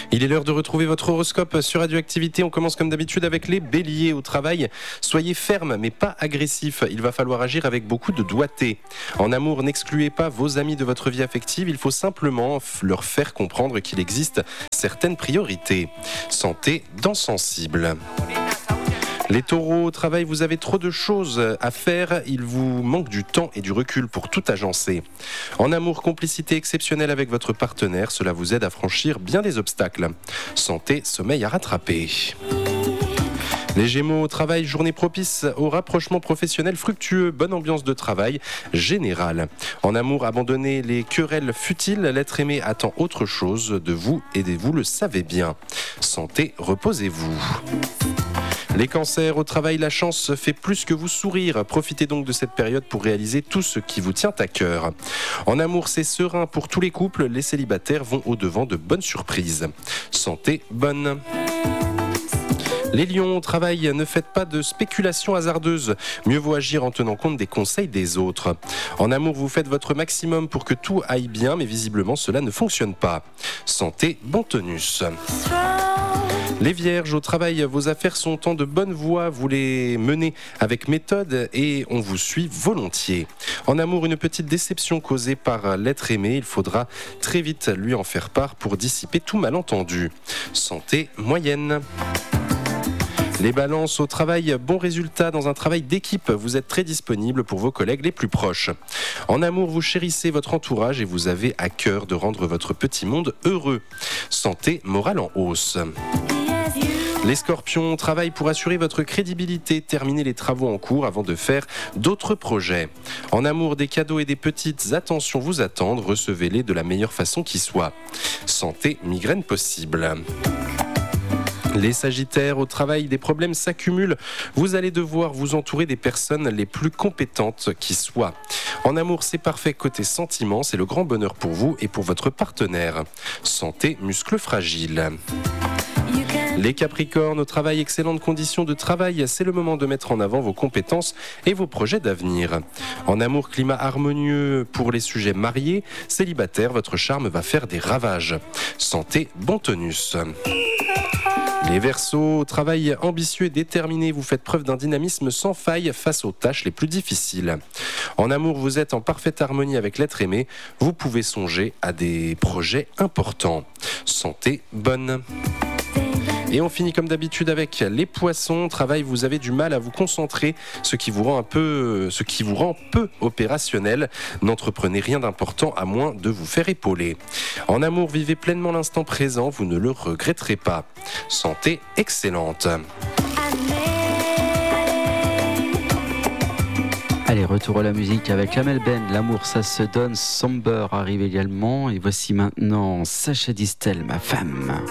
Il est l'heure de retrouver votre horoscope sur Radioactivité. On commence comme d'habitude avec les béliers au travail. Soyez ferme mais pas agressif. Il va falloir agir avec beaucoup de doigté. En amour, n'excluez pas vos amis de votre vie affective. Il faut simplement leur faire comprendre qu'il existe certaines priorités. Santé, dents sensibles. Les taureaux, au travail, vous avez trop de choses à faire. Il vous manque du temps et du recul pour tout agencer. En amour, complicité exceptionnelle avec votre partenaire. Cela vous aide à franchir bien des obstacles. Santé, sommeil à rattraper. Les Gémeaux, au travail, journée propice au rapprochement professionnel fructueux, bonne ambiance de travail générale. En amour, abandonnez les querelles futiles, l'être aimé attend autre chose de vous et vous le savez bien. Santé, reposez-vous. Les cancers, au travail, la chance fait plus que vous sourire. Profitez donc de cette période pour réaliser tout ce qui vous tient à cœur. En amour, c'est serein pour tous les couples. Les célibataires vont au-devant de bonnes surprises. Santé, bonne. Les lions, au travail, ne faites pas de spéculations hasardeuses. Mieux vaut agir en tenant compte des conseils des autres. En amour, vous faites votre maximum pour que tout aille bien, mais visiblement cela ne fonctionne pas. Santé, bon tonus. Les vierges, au travail, vos affaires sont en de bonne voie, vous les menez avec méthode et on vous suit volontiers. En amour, une petite déception causée par l'être aimé, il faudra très vite lui en faire part pour dissiper tout malentendu. Santé, moyenne. Les balances, au travail, bon résultat dans un travail d'équipe. Vous êtes très disponible pour vos collègues les plus proches. En amour, vous chérissez votre entourage et vous avez à cœur de rendre votre petit monde heureux. Santé, morale en hausse. Les scorpions, travaillent pour assurer votre crédibilité, terminez les travaux en cours avant de faire d'autres projets. En amour, des cadeaux et des petites attentions vous attendent, recevez-les de la meilleure façon qui soit. Santé, migraine possible. Les sagittaires, au travail, des problèmes s'accumulent. Vous allez devoir vous entourer des personnes les plus compétentes qui soient. En amour, c'est parfait côté sentiments, c'est le grand bonheur pour vous et pour votre partenaire. Santé, muscles fragiles. Les Capricornes, au travail, excellentes conditions de travail, c'est le moment de mettre en avant vos compétences et vos projets d'avenir. En amour, climat harmonieux pour les sujets mariés, célibataires, votre charme va faire des ravages. Santé, bon tonus. Les Verseaux, travail ambitieux et déterminé, vous faites preuve d'un dynamisme sans faille face aux tâches les plus difficiles. En amour, vous êtes en parfaite harmonie avec l'être aimé, vous pouvez songer à des projets importants. Santé, bonne. Et on finit comme d'habitude avec les poissons. Travail, vous avez du mal à vous concentrer, ce qui vous rend peu opérationnel. N'entreprenez rien d'important à moins de vous faire épauler. En amour, vivez pleinement l'instant présent, vous ne le regretterez pas. Santé excellente. Allez, retour à la musique avec Amel Ben, L'amour ça se donne, Somber arrive également. Et voici maintenant Sacha Distel, ma femme.